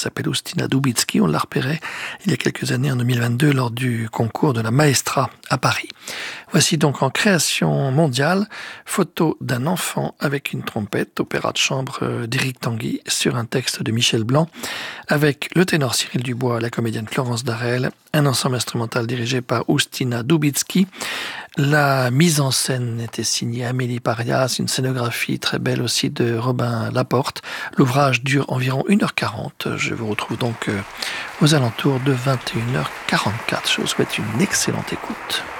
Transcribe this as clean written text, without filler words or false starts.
s'appelle Oustina Dubitsky. On l'a repérée il y a quelques années, en 2022, lors du concours de la Maestra à Paris. Voici donc en création mondiale, photo d'un enfant avec une trompette, opéra de chambre d'Éric Tanguy, sur un texte de Michel Blanc, avec le ténor Cyril Dubois, la comédienne Florence Darel, un ensemble instrumental dirigé par Oustina Dubitsky. La mise en scène était signée Amélie Parias, une scénographie très belle aussi de Robin Laporte. L'ouvrage dure environ 1h40. Je vous retrouve donc aux alentours de 21h44. Je vous souhaite une excellente écoute.